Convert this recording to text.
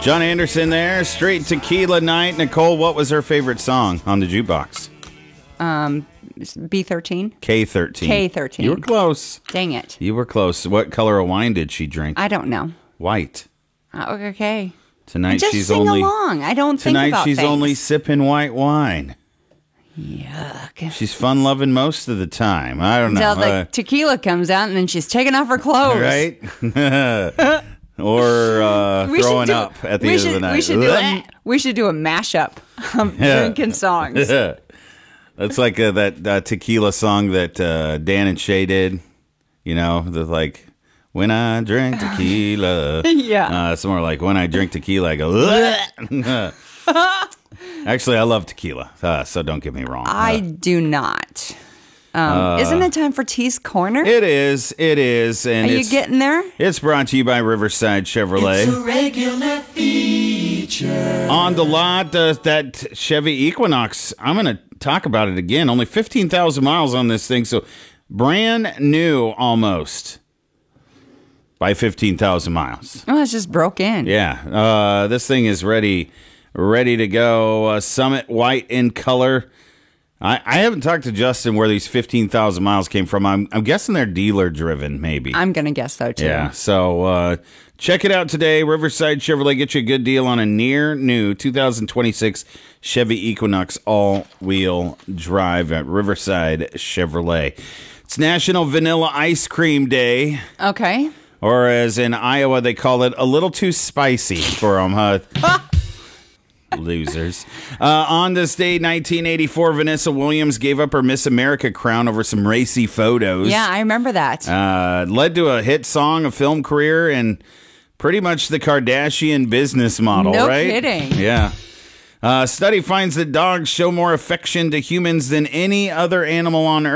John Anderson there, Straight Tequila Night. Nicole, what was her favorite song on the jukebox? B13. K13. K13. You were close. Dang it. You were close. What color of wine did she drink? I don't know. White. Okay. Tonight just she's sing only along. I don't think tonight about she's things. only sipping white wine. Yuck. She's fun loving most of the time. I don't know. Until the tequila comes out and then she's taking off her clothes. Right? Or throwing up at the end of the night. We should do a mashup of drinking songs. That's like that tequila song that Dan and Shay did. You know, the like, when I drink tequila. Yeah. It's more like, when I drink tequila, I go, Actually, I love tequila, so don't get me wrong. I do not. Isn't it time for T's Corner? It is. And Are you getting there? It's brought to you by Riverside Chevrolet. It's a regular feature. On the lot, that Chevy Equinox, I'm going to talk about it again. Only 15,000 miles on this thing, so brand new almost by 15,000 miles. Oh, it's just broke in. Yeah, this thing is ready to go. Summit white in color. I haven't talked to Justin where these 15,000 miles came from. I'm guessing they're dealer driven, maybe. I'm going to guess so, too. Yeah, so check it out today. Riverside Chevrolet, get you a good deal on a near new 2026 Chevy Equinox all-wheel drive at Riverside Chevrolet. It's National Vanilla Ice Cream Day. Okay. Or as in Iowa, they call it a little too spicy for them. Losers. On this day, 1984, Vanessa Williams gave up her Miss America crown over some racy photos. Yeah, I remember that. Led to a hit song, a film career, and pretty much the Kardashian business model, No right? kidding. Yeah. Study finds that dogs show more affection to humans than any other animal on Earth.